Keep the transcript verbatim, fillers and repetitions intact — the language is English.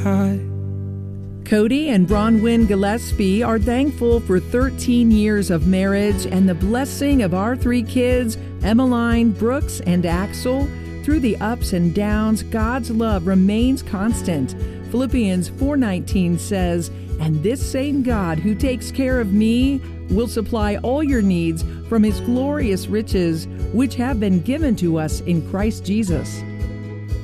Cody and Bronwyn Gillespie are thankful for thirteen years of marriage and the blessing of our three kids, Emmeline, Brooks, and Axel. Through the ups and downs, God's love remains constant. Philippians four nineteen says, "And this same God who takes care of me will supply all your needs from his glorious riches, which have been given to us in Christ Jesus."